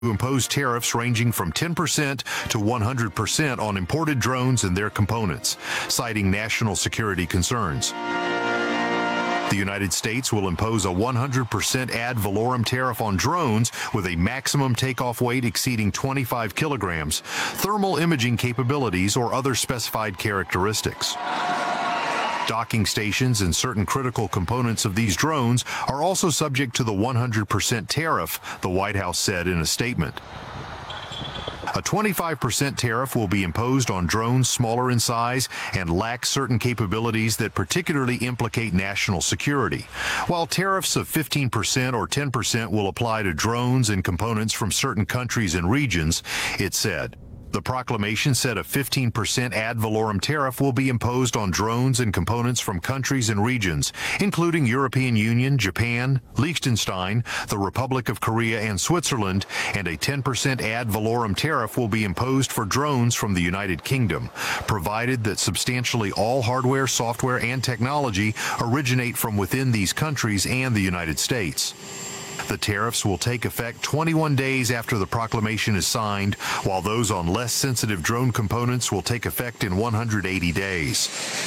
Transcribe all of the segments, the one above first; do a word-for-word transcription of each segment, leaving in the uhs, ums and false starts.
impose tariffs ranging from ten percent to one hundred percent on imported drones and their components, citing national security concerns. The United States will impose a one hundred percent ad valorem tariff on drones with a maximum takeoff weight exceeding twenty-five kilograms, thermal imaging capabilities, or other specified characteristics. Docking stations and certain critical components of these drones are also subject to the one hundred percent tariff, the White House said in a statement. A twenty-five percent tariff will be imposed on drones smaller in size and lack certain capabilities that particularly implicate national security, while tariffs of fifteen percent or ten percent will apply to drones and components from certain countries and regions, it said. The proclamation said a fifteen percent ad valorem tariff will be imposed on drones and components from countries and regions, including European Union, Japan, Liechtenstein, the Republic of Korea, and Switzerland, and a ten percent ad valorem tariff will be imposed for drones from the United Kingdom, provided that substantially all hardware, software, and technology originate from within these countries and the United States. The tariffs will take effect twenty-one days after the proclamation is signed, while those on less sensitive drone components will take effect in one hundred eighty days.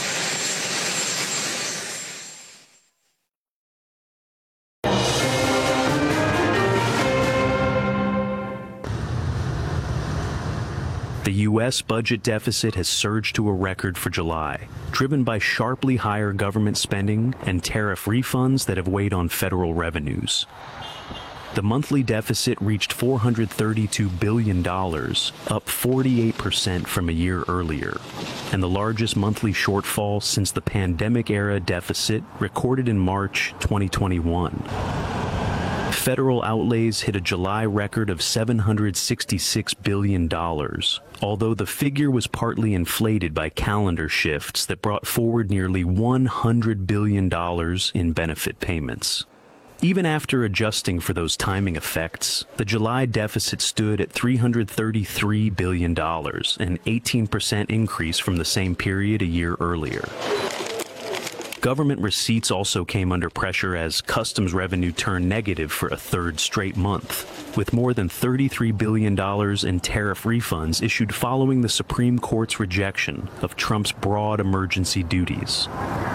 The U S budget deficit has surged to a record for July, driven by sharply higher government spending and tariff refunds that have weighed on federal revenues. The monthly deficit reached four hundred thirty-two billion dollars, up forty-eight percent from a year earlier, and the largest monthly shortfall since the pandemic-era deficit recorded in March twenty twenty-one. Federal outlays hit a July record of seven hundred sixty-six billion dollars, although the figure was partly inflated by calendar shifts that brought forward nearly one hundred billion dollars in benefit payments. Even after adjusting for those timing effects, the July deficit stood at three hundred thirty-three billion dollars, an eighteen percent increase from the same period a year earlier. Government receipts also came under pressure as customs revenue turned negative for a third straight month, with more than thirty-three billion dollars in tariff refunds issued following the Supreme Court's rejection of Trump's broad emergency duties.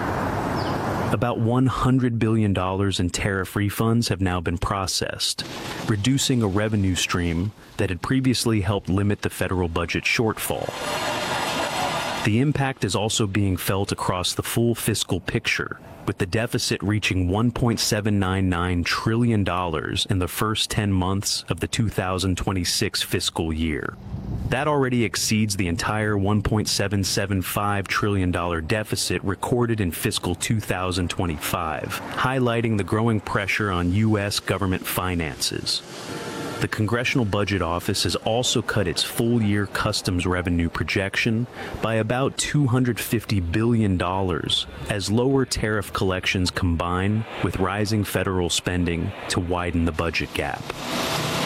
About one hundred billion dollars in tariff refunds have now been processed, reducing a revenue stream that had previously helped limit the federal budget shortfall. The impact is also being felt across the full fiscal picture, with the deficit reaching one point seven nine nine trillion dollars in the first ten months of the two thousand twenty-six fiscal year. That already exceeds the entire one point seven seven five trillion dollars deficit recorded in fiscal two thousand twenty-five, highlighting the growing pressure on U S government finances. The Congressional Budget Office has also cut its full-year customs revenue projection by about two hundred fifty billion dollars as lower tariff collections combine with rising federal spending to widen the budget gap.